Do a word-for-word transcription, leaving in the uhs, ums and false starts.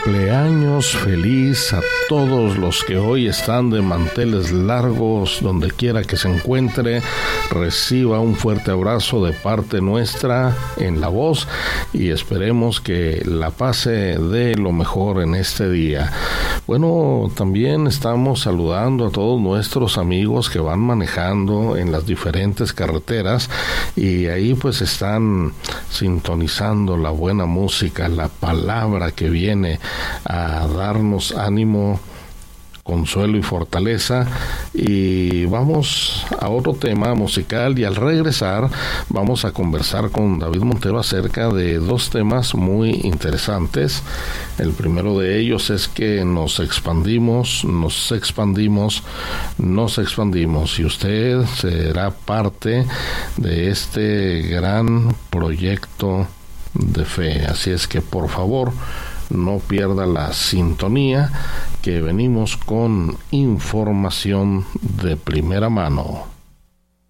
Cumpleaños feliz a todos los que hoy están de manteles largos, donde quiera que se encuentre. Reciba un fuerte abrazo de parte nuestra en la voz y esperemos que la pase de lo mejor en este día. Bueno, también estamos saludando a todos nuestros amigos que van manejando en las diferentes carreteras y ahí pues están sintonizando la buena música, la palabra que viene a darnos ánimo, consuelo y fortaleza. Y vamos a otro tema musical y al regresar vamos a conversar con David Montero acerca de dos temas muy interesantes. El primero de ellos es que nos expandimos, nos expandimos, nos expandimos y usted será parte de este gran proyecto de fe. Así es que por favor no pierda la sintonía, que venimos con información de primera mano.